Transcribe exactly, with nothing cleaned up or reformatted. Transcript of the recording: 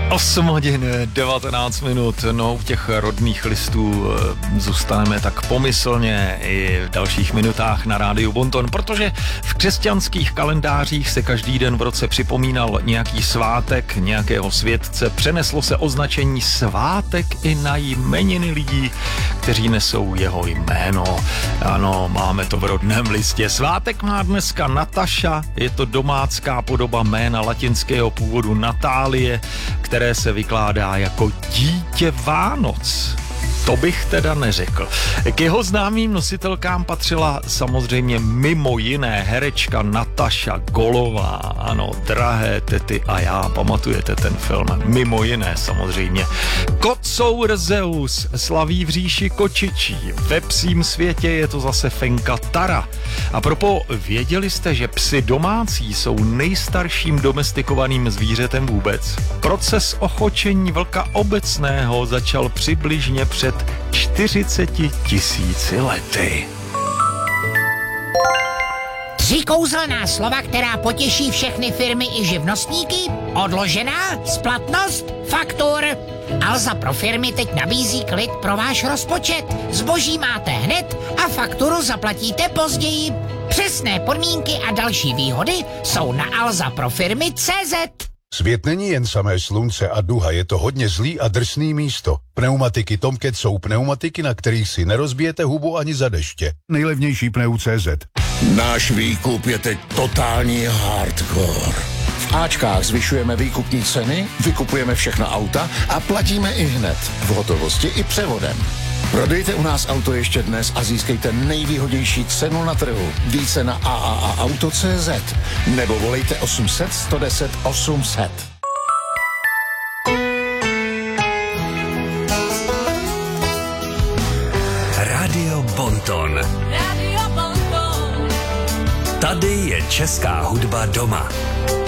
osm hodin, devatenáct minut, no u těch rodných listů zůstaneme tak pomyslně i v dalších minutách na rádiu Bonton, protože v křesťanských kalendářích se každý den v roce připomínal nějaký svátek, nějakého světce, přeneslo se označení svátek i na jmeniny lidí, kteří nesou jeho jméno. Ano, máme to v rodném listě. Svátek má dneska Nataša, je to domácká podoba jména latinského původu Natálie, které se vykládá jako dítě Vánoc. To bych teda neřekl. K jeho známým nositelkám patřila samozřejmě mimo jiné herečka Nataša Golová. Ano, Drahé tety a já, pamatujete ten film? Mimo jiné samozřejmě. Kocour Zeus slaví v říši kočičí. Ve psím světě je to zase fenka Tara. A propo, věděli jste, že psy domácí jsou nejstarším domestikovaným zvířetem vůbec? Proces ochočení vlka obecného začal přibližně před čtyřiceti tisíci lety. Tři kouzelná slova, která potěší všechny firmy i živnostníky. Odložená, splatnost, faktur. Alza pro firmy teď nabízí klid pro váš rozpočet. Zboží máte hned a fakturu zaplatíte později. Přesné podmínky a další výhody jsou na alza pro firmy tečka cé zet. Svět není jen samé slunce a duha, je to hodně zlý a drsný místo. Pneumatiky Tomcat jsou pneumatiky, na kterých si nerozbijete hubu ani za deště. Nejlevnější pneu tečka cé zet. Náš výkup je teď totální hardcore. V Ačkách zvyšujeme výkupní ceny, vykupujeme všechna auta a platíme i hned, v hotovosti i převodem. Prodejte u nás auto ještě dnes a získejte nejvýhodnější cenu na trhu. Více na a a a auto tečka cé zet nebo volejte osm set, sto deset, osm set. Radio Bonton. Radio Bonton. Tady je česká hudba doma.